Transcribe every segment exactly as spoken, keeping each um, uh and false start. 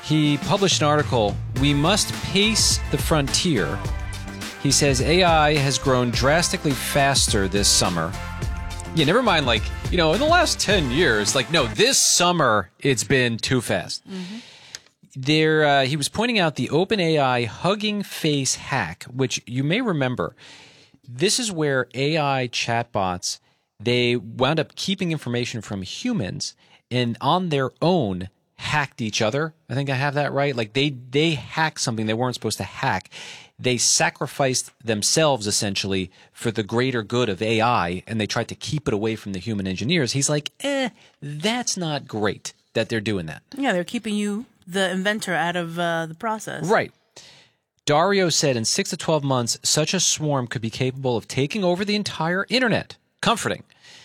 He published an article, "We Must Pace the Frontier." He says A I has grown drastically faster this summer. Yeah, never mind, like, you know, in the last ten years, like, no, this summer it's been too fast. Mm-hmm. There, uh, he was pointing out the OpenAI Hugging Face hack, which you may remember. This is where A I chatbots, they wound up keeping information from humans and on their own hacked each other. I think I have that right. Like they they hacked something they weren't supposed to hack. They sacrificed themselves essentially for the greater good of A I, and they tried to keep it away from the human engineers. He's like, eh, that's not great that they're doing that. Yeah, they're keeping you, the inventor, out of uh, the process. Right. Dario said in six to twelve months, such a swarm could be capable of taking over the entire internet. Comforting.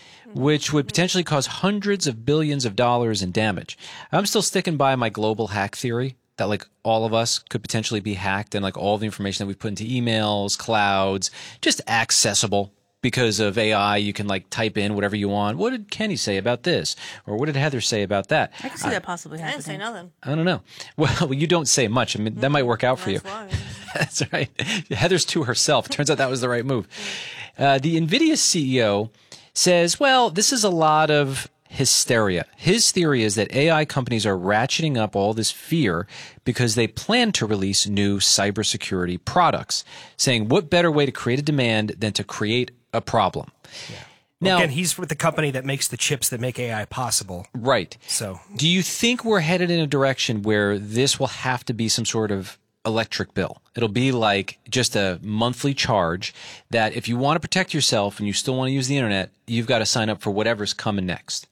Which would potentially cause hundreds of billions of dollars in damage. I'm still sticking by my global hack theory that like all of us could potentially be hacked and like all the information that we put into emails, clouds, just accessible because of A I. You can like type in whatever you want. What did Kenny say about this? Or what did Heather say about that? I can see I, that possibly happening. I didn't say nothing. I don't know. Well, you don't say much. I mean, that might work out for That's you. why. That's right. Heather's to herself. Turns out that was the right move. Uh, the NVIDIA C E O says, well, this is a lot of hysteria. His theory is that A I companies are ratcheting up all this fear because they plan to release new cybersecurity products, saying what better way to create a demand than to create a problem? Yeah. Now, again, he's with the company that makes the chips that make A I possible. Right. So, do you think we're headed in a direction where this will have to be some sort of electric bill? It'll be like just a monthly charge that if you want to protect yourself and you still want to use the internet, you've got to sign up for whatever's coming next.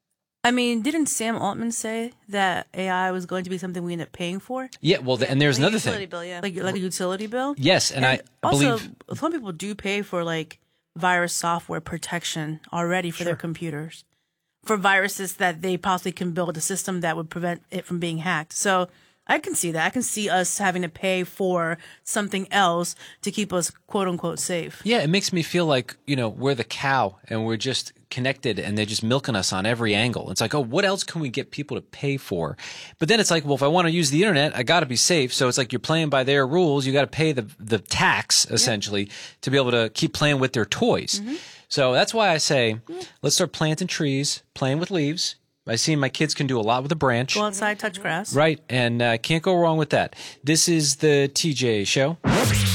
I mean, didn't Sam Altman say that A I was going to be something we end up paying for? Yeah, well, and there's Like another utility thing. bill, yeah. Like like a utility bill? Yes, and, And I also, believe some people do pay for like virus software protection already for Sure. their computers, for viruses that they possibly can build a system that would prevent it from being hacked. So I can see that. I can see us having to pay for something else to keep us quote unquote safe. yeah, it makes me feel like, you know, we're the cow and we're just connected and they're just milking us on every angle. It's like, oh, what else can we get people to pay for? But then it's like, well, if I want to use the internet, I got to be safe. So it's like you're playing by their rules. You got to pay the the tax essentially to be able to keep playing with their toys. Mm-hmm. So that's why I say, let's start planting trees, playing with leaves. I see my kids can do a lot with a branch. Go outside, touch grass. Right, and uh, can't go wrong with that. This is the T J Show.